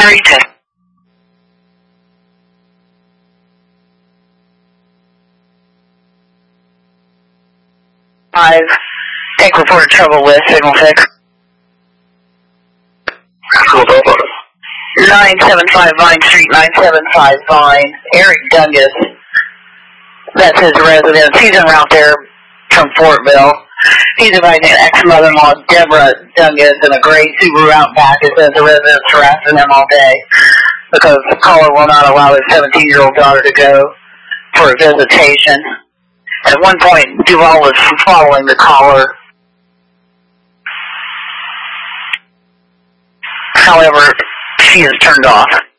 5. Tank reported trouble with signal 6. 975 Vine Street, 975 Vine. Eric Dungus, that's his residence. He's en route there from Fortville. He's inviting an ex-mother-in-law, Deborah Dungus, in a gray Subaru Outback. It says the resident's harassing him all day because the caller will not allow his 17-year-old daughter to go for a visitation. At one point, Duval was following the caller. However, she is turned off.